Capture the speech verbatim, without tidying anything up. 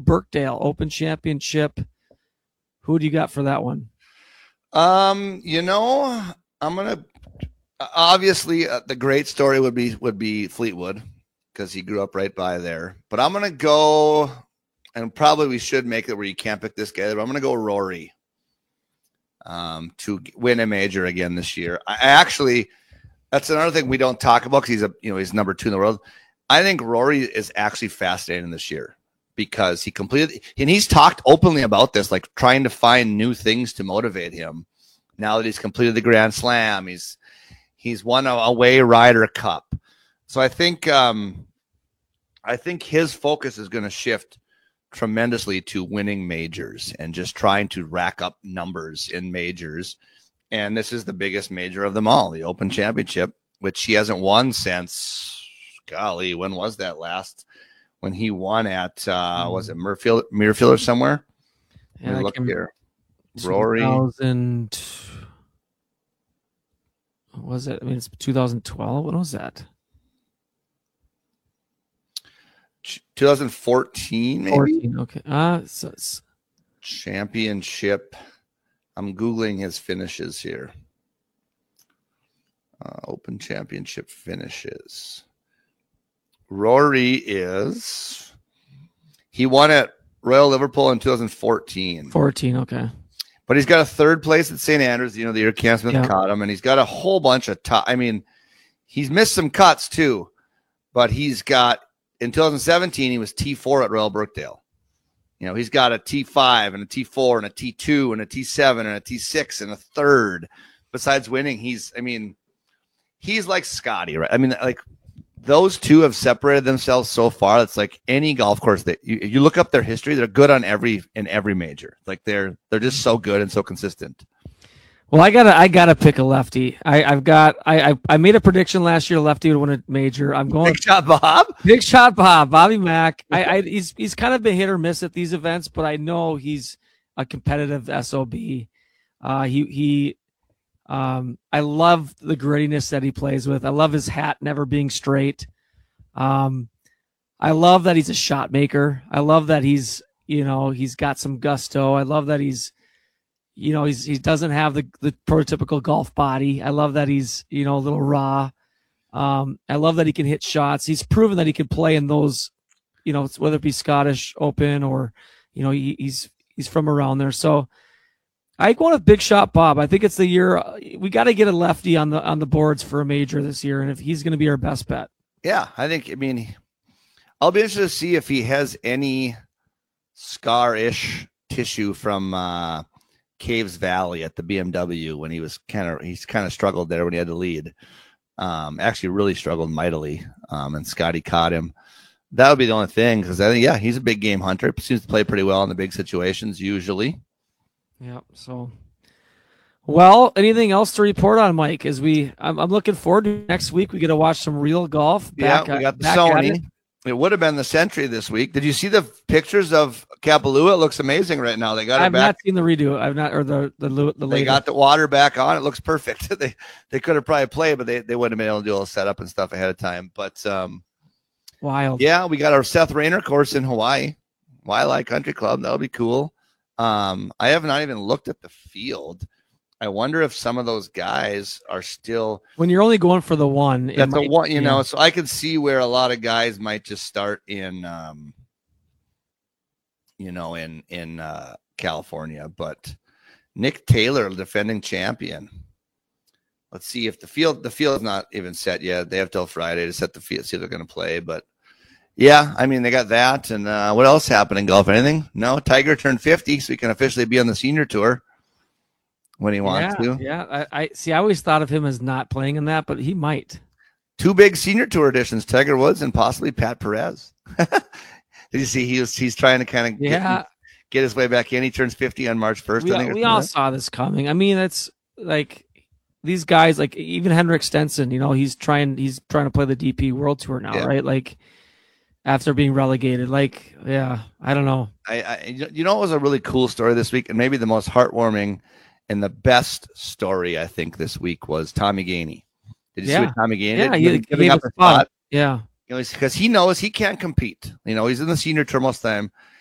Birkdale Open Championship. Who do you got for that one? Um, you know, I'm gonna obviously uh, the great story would be would be Fleetwood because he grew up right by there. But I'm gonna go, and probably we should make it where you can't pick this guy. But I'm gonna go Rory. Um, to win a major again this year. I actually, that's another thing we don't talk about because he's a you know he's number two in the world. I think Rory is actually fascinating this year because he completed, and he's talked openly about this, like trying to find new things to motivate him. Now that he's completed the Grand Slam, he's he's won a away Ryder Cup. So I think um, I think his focus is going to shift tremendously to winning majors and just trying to rack up numbers in majors. And this is the biggest major of them all, the Open Championship, which he hasn't won since, golly, when was that last? When he won at, uh, was it Muirfield, Muirfield or somewhere? Yeah, Let me look here. Rory. two thousand, what was it? I mean, it's two thousand twelve. When was that? twenty fourteen, maybe? fourteen, okay. Uh, so it's... Championship. I'm Googling his finishes here. Uh, Open Championship finishes. Rory is, he won at Royal Liverpool in two thousand fourteen. fourteen, okay. But he's got a third place at Saint Andrews, you know, the year Cam Smith yeah. caught him, and he's got a whole bunch of top. I mean, he's missed some cuts too, but he's got, in two thousand seventeen, he was T four at Royal Birkdale. You know, he's got a T five and a T four and a T two and a T seven and a T six and a third. Besides winning, he's, I mean, he's like Scotty, right? I mean, like, those two have separated themselves so far. It's like any golf course that you, you look up their history, they're good on every in every major. Like they're they're just so good and so consistent. Well, I gotta I gotta pick a lefty. I, I've got I, I I made a prediction last year lefty would win a major. I'm going Big Shot Bob. Big Shot Bob, Bobby Mack. I, I he's he's kind of been hit or miss at these events, but I know he's a competitive S O B. Uh, he he. Um, I love the grittiness that he plays with. I love his hat never being straight. Um, I love that he's a shot maker. I love that he's, you know, he's got some gusto. I love that he's, you know, he's, he doesn't have the, the prototypical golf body. I love that he's, you know, a little raw. Um, I love that he can hit shots. He's proven that he can play in those, you know, whether it be Scottish Open or, you know, he, he's, he's from around there. So, I want a Big Shot Bob. I think it's the year we got to get a lefty on the on the boards for a major this year, and if he's going to be our best bet. Yeah, I think. I mean, I'll be interested to see if he has any scar-ish tissue from uh, Caves Valley at the B M W when he was kind of he's kind of struggled there when he had to lead. Um, actually, really struggled mightily, um, and Scotty caught him. That would be the only thing because I think yeah, he's a big game hunter. Seems to play pretty well in the big situations usually. Yeah. So, well, anything else to report on, Mike? As we, I'm, I'm looking forward to next week. We get to watch some real golf. Back, yeah, we got the Sony. It. it would have been the Century this week. Did you see the pictures of Kapalua? It looks amazing right now. They got I've it back. not seen the redo. I've not, or the the the. They later. got the water back on. It looks perfect. they they could have probably played, but they they wouldn't have been able to do all the setup and stuff ahead of time. But um, wild. Yeah, we got our Seth Rayner course in Hawaii, Waialae Country Club. That'll be cool. Um, I have not even looked at the field. I wonder if some of those guys are still when you're only going for the one. That's the one, you yeah. know. So I could see where a lot of guys might just start in, um, you know, in in uh, California. But Nick Taylor, defending champion. Let's see if the field the field's not even set yet. They have till Friday to set the field, see if they're going to play, but. Yeah, I mean, they got that. And uh, what else happened in golf? Anything? No, Tiger turned fifty, so he can officially be on the senior tour when he wants yeah, to. Yeah, I, I see. I always thought of him as not playing in that, but he might. Two big senior tour editions, Tiger Woods and possibly Pat Perez. Did you see he was he's trying to kind of yeah. get, get his way back in? He turns fifty on March first. We, I think, we all saw this coming. I mean, it's like these guys, like even Henrik Stenson, you know, he's trying he's trying to play the D P World Tour now, yeah. right? Like, after being relegated, like, yeah, I don't know. I, I, you know, it was a really cool story this week, and maybe the most heartwarming and the best story I think this week was Tommy Gainey. Did you yeah. see what Tommy Gainey yeah, did? He, giving up a spot. Yeah, you know, because he knows he can't compete. You know, he's in the senior tour most of the time.